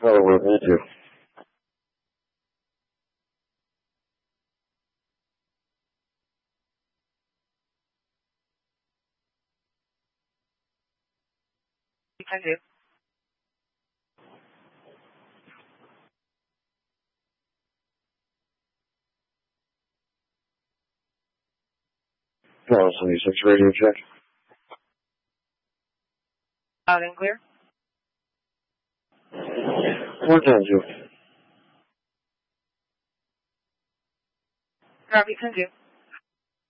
Oh, me too. You can do. Dallas 76 radio check. Loud and clear. 410. Robbie, can do.